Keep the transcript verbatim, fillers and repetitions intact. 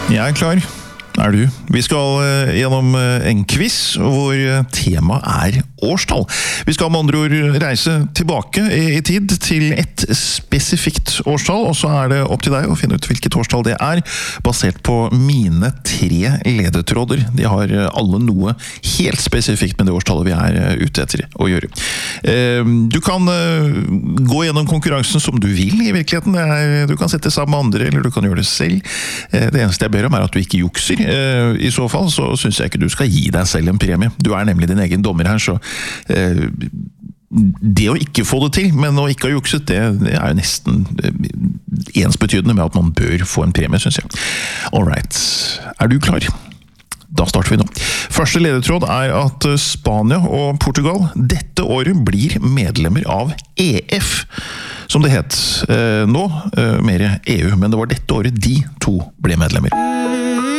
Jeg er klar. Er du? Vi skal uh, gjennom uh, en quiz hvor uh, tema er årstall. Vi skal med andre ord reise tilbake i, i tid til et spesifikt årstall, og så er det opp til deg å finne ut hvilket årstall det er, basert på mine tre ledetråder. De har uh, alle noe helt spesifikt med det årstallet vi er uh, ute etter å gjøre. Uh, du kan uh, gå gjennom konkurransen som du vil i virkeligheten. Det er, du kan sette sammen med andre, eller du kan gjøre det selv. Uh, det eneste jeg ber om er at du ikke jukser. I så fall så synes jeg ikke du skal gi deg selv en premie. Du er nemlig din egen dommer her, så eh, det å ikke få det til, men å ikke ha jukset, det, det er jo nesten ensbetydende med at man bør få en premie, synes jeg. Alright, er du klar? Da starter vi nå. Første ledetråd er at Spania og Portugal dette året blir medlemmer av E F, som det het. Eh, nå, eh, mer E U, men det var dette året de to ble medlemmer.